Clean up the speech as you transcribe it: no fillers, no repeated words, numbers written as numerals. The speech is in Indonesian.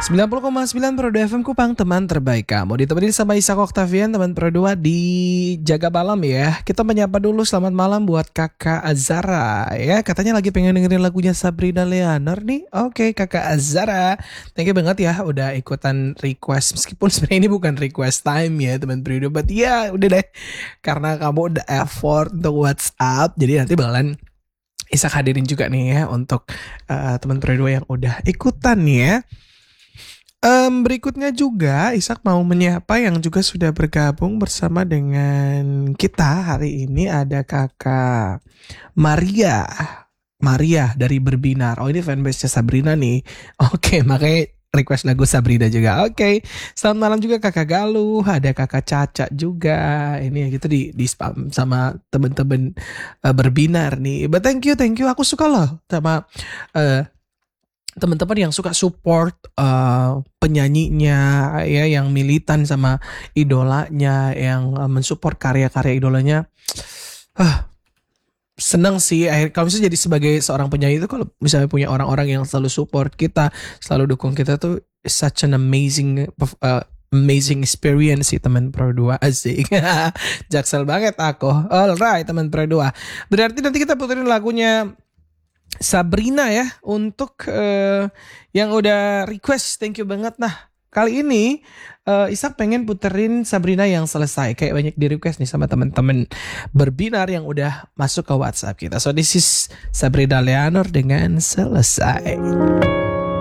90,9 Pro 2 FM Kupang, teman terbaik kamu. Ditemenin sama Isak Octavian, teman Pro 2 di Jaga Malam ya. Kita menyapa dulu selamat malam buat Kakak Azara ya. Katanya lagi pengen dengerin lagunya Sabrina Leonard nih. Oke, Kakak Azara, thank you banget ya udah ikutan request. Meskipun sebenarnya ini bukan request time ya teman Pro 2, but ya udah deh. Karena kamu udah effort untuk WhatsApp, jadi nanti bakalan Isak hadirin juga nih ya untuk teman Pro 2 yang udah ikutan nih ya. Berikutnya juga Isak mau menyapa yang juga sudah bergabung bersama dengan kita hari ini. Ada kakak Maria dari Berbinar. Oh, ini fanbase-nya Sabrina nih. Oke, makanya request lagu Sabrina juga. Oke, selamat malam juga kakak Galuh. Ada kakak Caca juga. Ini ya gitu di spam sama temen-temen Berbinar nih. But thank you. Aku suka loh sama teman-teman yang suka support penyanyinya ya, yang militan sama idolanya, yang mensupport karya-karya idolanya. Senang sih kalau misalnya jadi sebagai seorang penyanyi itu, kalau misalnya punya orang-orang yang selalu support kita, selalu dukung kita tuh such an amazing experience sih teman Pro 2. Asik. Jaksel banget aku. Alright teman Pro 2. Berarti nanti kita puterin lagunya Sabrina ya untuk yang udah request. Thank you banget. Nah, kali ini Isak pengen puterin Sabrina yang selesai. Kayak banyak di request nih sama teman-teman Berbinar yang udah masuk ke WhatsApp kita. So this is Sabrina Leonard dengan Selesai.